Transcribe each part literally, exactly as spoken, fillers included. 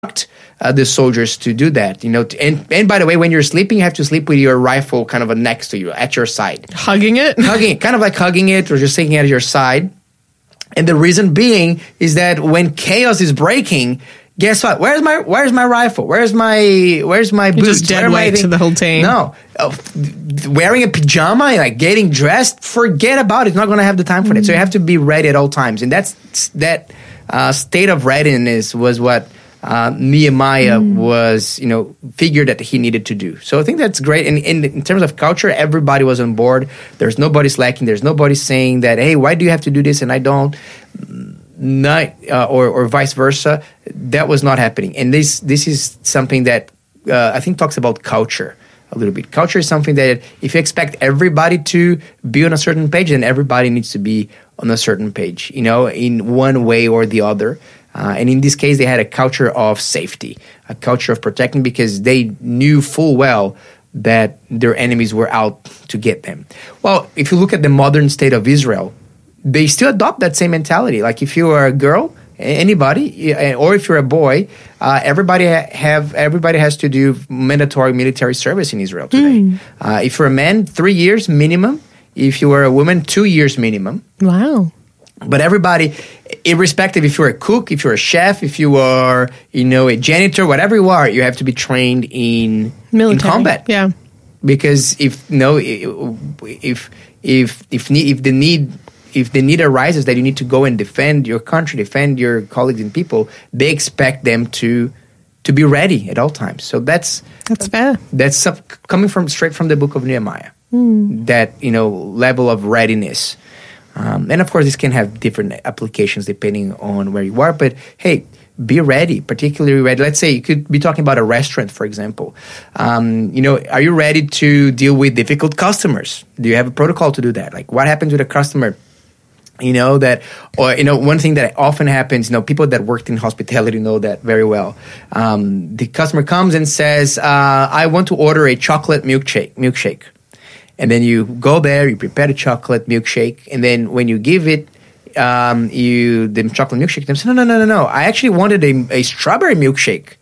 uh, the soldiers to do that. You know, to, and and by the way, when you're sleeping, you have to sleep with your rifle kind of next to you, at your side, hugging it, hugging, kind of like hugging it, or just taking it at your side. And the reason being is that when chaos is breaking, guess what? Where's my Where's my rifle? Where's my Where's my boots? Just dead weight to the whole team. No, uh, wearing a pajama, like getting dressed, forget about it. Not going to have the time for mm. that. So you have to be ready at all times, and that's that uh, state of readiness was what uh, Nehemiah mm. was, you know, figured that he needed to do. So I think that's great. And, and in terms of culture, everybody was on board. There's nobody slacking. There's nobody saying that, hey, why do you have to do this and I don't? Not uh, or or vice versa. That was not happening, and this this is something that uh, I think talks about culture a little bit. Culture is something that if you expect everybody to be on a certain page, then everybody needs to be on a certain page, you know, in one way or the other. Uh, and in this case, they had a culture of safety, a culture of protecting, because they knew full well that their enemies were out to get them. Well, if you look at the modern state of Israel, they still adopt that same mentality. Like if you are a girl, anybody, or if you're a boy, uh, everybody ha- have everybody has to do mandatory military service in Israel today. Mm. Uh, if you're a man, three years minimum. If you are a woman, two years minimum. Wow. But everybody, irrespective if you're a cook, if you're a chef, if you are, you know, a janitor, whatever you are, you have to be trained in, in combat. Yeah. Because if no, if if if if the need. If the need arises that you need to go and defend your country, defend your colleagues and people, they expect them to to be ready at all times. So that's that's fair. That's some, coming from straight from the book of Nehemiah. Mm. That, you know, level of readiness, um, and of course this can have different applications depending on where you are. But hey, be ready, particularly ready. Let's say you could be talking about a restaurant, for example. Um, you know, are you ready to deal with difficult customers? Do you have a protocol to do that? Like, what happens with a customer? You know, that, or, you know, one thing that often happens, you know, people that worked in hospitality know that very well. Um, the customer comes and says, uh, I want to order a chocolate milkshake, milkshake. And then you go there, you prepare the chocolate milkshake. And then when you give it, um, you, the chocolate milkshake, they say, no, no, no, no, no. I actually wanted a, a strawberry milkshake.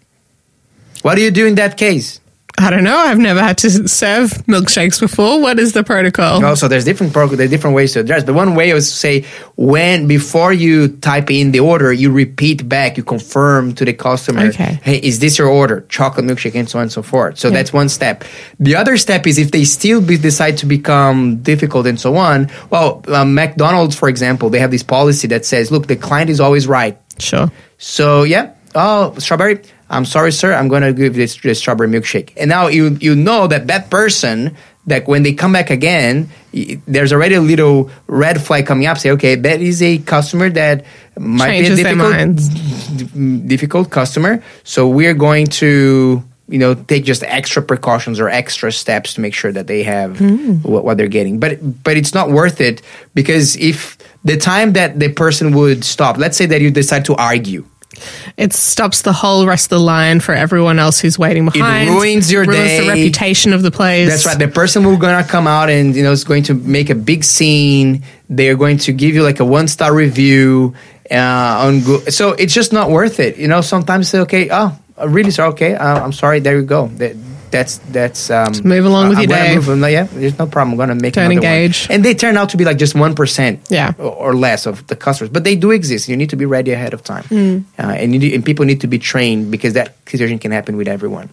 What do you do in that case? I don't know. I've never had to serve milkshakes before. What is the protocol? No, so there's different pro- there's different ways to address. But one way is to say, when before you type in the order, you repeat back, you confirm to the customer, okay. Hey, is this your order? Chocolate milkshake, and so on and so forth. So yeah. That's one step. The other step is if they still be, decide to become difficult and so on. Well, um, McDonald's, for example, they have this policy that says, look, the client is always right. Sure. So yeah, oh, strawberry. I'm sorry, sir, I'm going to give this, this strawberry milkshake. And now you you know that that person, that when they come back again, there's already a little red flag coming up. Say, okay, that is a customer that might Changes be a difficult, difficult customer. So we're going to, you know, take just extra precautions or extra steps to make sure that they have mm. what, what they're getting. But but it's not worth it, because if the time that the person would stop, let's say that you decide to argue, it stops the whole rest of the line for everyone else who's waiting behind. It ruins your ruins day. the reputation of the place. That's right. The person who's going to come out and, you know, is going to make a big scene. They're going to give you like a one-star review uh, on Google. So it's just not worth it. You know, sometimes say, okay, oh, really, sir, okay, uh, I'm sorry, there you go. That, that's, that's, um, just move along with I'm your day. Move, yeah, there's no problem. I'm going to make Don't another engage. one. And they turn out to be like just one percent yeah. or less of the customers. But they do exist. You need to be ready ahead of time. Mm. Uh, and, you need, and people need to be trained, because that situation can happen with everyone.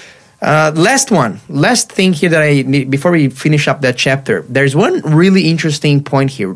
Uh, last one. Last thing here that I need, before we finish up that chapter, there's one really interesting point here.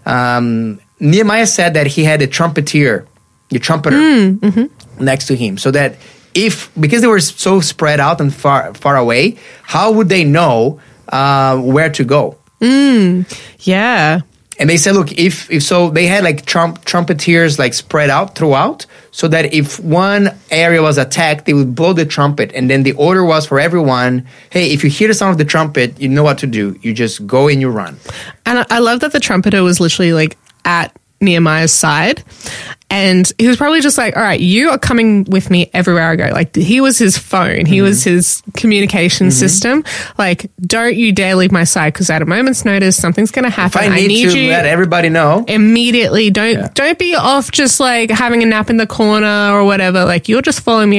Um, Nehemiah said that he had a trumpeter, a trumpeter mm, mm-hmm. next to him, so that if, because they were so spread out and far far away, how would they know uh, where to go? Mm, yeah. And they said, look, if, if so, they had like trump, trumpeters like spread out throughout, so that if one area was attacked, they would blow the trumpet. And then the order was for everyone, hey, if you hear the sound of the trumpet, you know what to do. You just go and you run. And I love that the trumpeter was literally like at Nehemiah's side. And he was probably just like, all right, you are coming with me everywhere I go. Like, he was his phone. He mm-hmm. was his communication mm-hmm. system. Like, don't you dare leave my side, because at a moment's notice, something's going to happen. If I need, I need to you let everybody know. Immediately. Don't, yeah. don't be off just like having a nap in the corner or whatever. Like, you're just following me